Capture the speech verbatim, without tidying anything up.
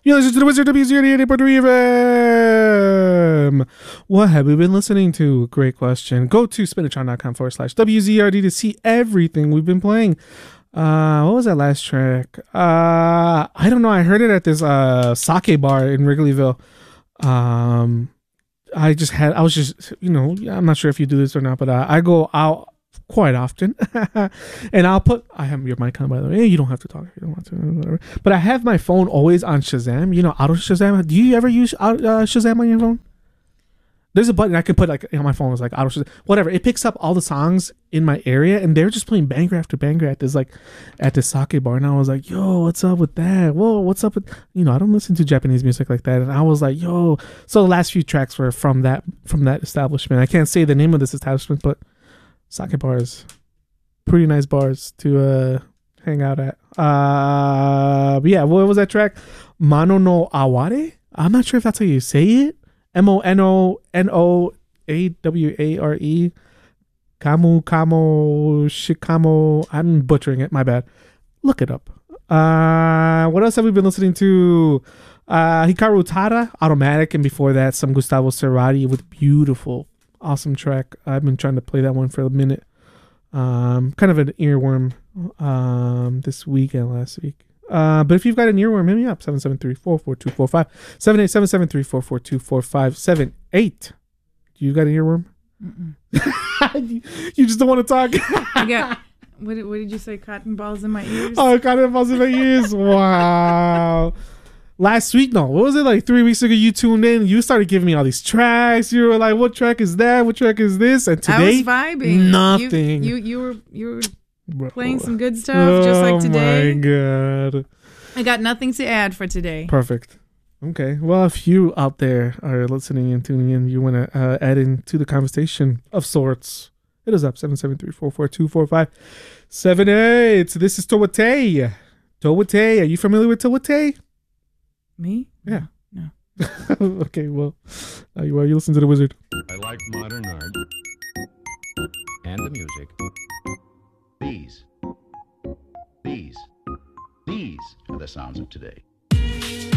You're listening to the Wizard W Z R D eighty point three F M. What have we been listening to? Great question. Go to spinatron.com forward slash WZRD to see everything we've been playing. Uh, what was that last track? Uh, I don't know. I heard it at this uh sake bar in Wrigleyville. Um, I just had, I was just, you know, I'm not sure if you do this or not, but uh, I go out quite often and I'll put, I have your mic on, by the way. Hey, you don't have to talk if you don't want to, whatever. But I have my phone always on Shazam, you know, auto Shazam. Do you ever use uh, Shazam on your phone? There's a button I can put, like, you know, my phone was like auto Shazam, whatever. It picks up all the songs in my area, and they're just playing banger after banger at this, like, at this sake bar. And I was like, yo, what's up with that? Whoa, what's up with, you know, I don't listen to Japanese music like that. And I was like, yo, so the last few tracks were from that, from that establishment. I can't say the name of this establishment, but sake bars, pretty nice bars to uh hang out at. Uh, but yeah, what was that track? Mano no Aware? I'm not sure if that's how you say it. M O N O N O A W A R E. Kamu Kamo Shikamo. I'm butchering it. My bad. Look it up. Uh, what else have we been listening to? Uh, Hikaru Utada, Automatic, and before that, some Gustavo Cerati with Beautiful. Awesome track. I've been trying to play that one for a minute. Um, kind of an earworm um, this week and last week. Uh, but if you've got an earworm, hit me up. seven seven three, four four two four five. seven eight seven seven three four four two four five seven eight. Do you got an earworm? you, you just don't want to talk? I got, what, did- what did you say? Cotton balls in my ears? Oh, cotton balls in my ears. Wow. Last week, no, what was it, like three weeks ago? You tuned in, you started giving me all these tracks. You were like, "What track is that? What track is this?" And today, I was vibing. nothing. You you, you were you were Bro. playing some good stuff, just like today. Oh my god! I got nothing to add for today. Perfect. Okay. Well, if you out there are listening and tuning in, you want to uh, add into the conversation of sorts, hit us up seven seven three four four two four five seven eight. This is Towate. Towate. Are you familiar with Towate? Me? Yeah. No. Okay, well, uh, you, uh, you listen to The Wizard. I like modern art and the music. These, these, these are the sounds of today.